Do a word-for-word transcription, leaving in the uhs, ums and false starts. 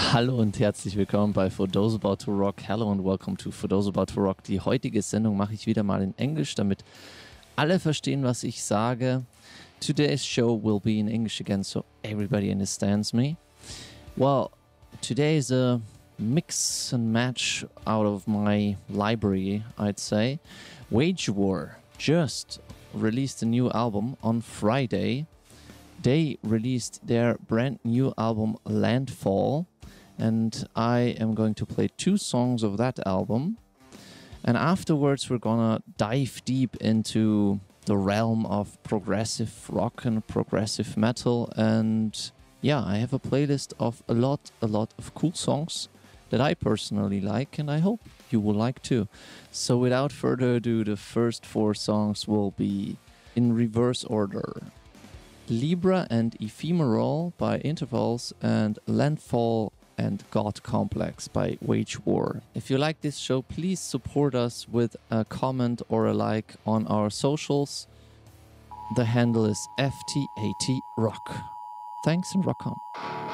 Hallo und herzlich willkommen bei For Those About to Rock. Hello and welcome to For Those About to Rock. Die heutige Sendung mache ich wieder mal in Englisch, damit alle verstehen, was ich sage. Today's show will be in English again, so everybody understands me. Well, today is a mix and match out of my library, I'd say. Wage War just released a new album on Friday. They released their brand new album Landfall, and I am going to play two songs of that album. And afterwards we're gonna dive deep into the realm of progressive rock and progressive metal. And yeah, I have a playlist of a lot, a lot of cool songs that I personally like, and I hope you will like too. So without further ado, the first four songs will be in reverse order. Libra and Ephemeral by Intervals, and Landfall and God Complex by Wage War. If you like this show, please support us with a comment or a like on our socials. The handle is F T A T Rock. Thanks and rock on.